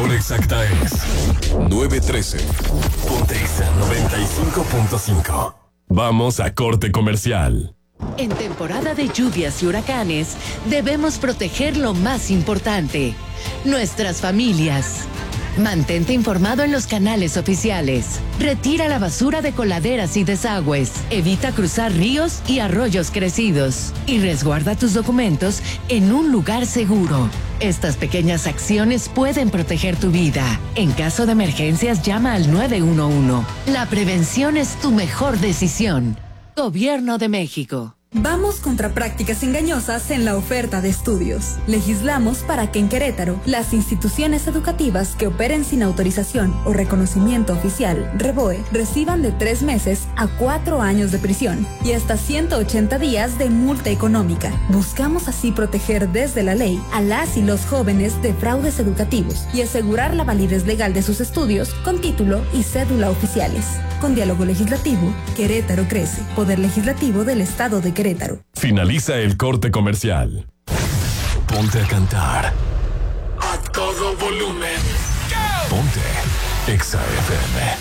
hora exacta es 9:13. Ponte Exa 95.5. Vamos a corte comercial. En temporada de lluvias y huracanes, debemos proteger lo más importante, nuestras familias. Mantente informado en los canales oficiales. Retira la basura de coladeras y desagües. Evita cruzar ríos y arroyos crecidos. Y resguarda tus documentos en un lugar seguro. Estas pequeñas acciones pueden proteger tu vida. En caso de emergencias, llama al 911. La prevención es tu mejor decisión. Gobierno de México. Vamos contra prácticas engañosas en la oferta de estudios. Legislamos para que en Querétaro, las instituciones educativas que operen sin autorización o reconocimiento oficial, REBOE, reciban de 3 meses a 4 años de prisión y hasta 180 días de multa económica. Buscamos así proteger desde la ley a las y los jóvenes de fraudes educativos y asegurar la validez legal de sus estudios con título y cédula oficiales. Con diálogo legislativo, Querétaro crece. Poder Legislativo del Estado de Querétaro. Finaliza el corte comercial. Ponte a cantar a todo volumen. Ponte Exa FM.